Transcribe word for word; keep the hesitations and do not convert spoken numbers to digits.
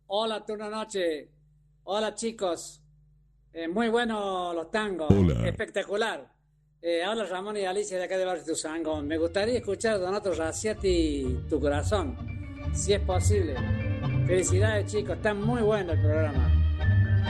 Hola, turno noche. Hola, chicos. Eh, muy buenos los tangos. Hola. Espectacular. Eh, habla Ramón y Alicia de acá de Barrio Tuzangón. Me gustaría escuchar Donato Raciati, Tu Corazón, si es posible. Felicidades, chicos. Está muy bueno el programa.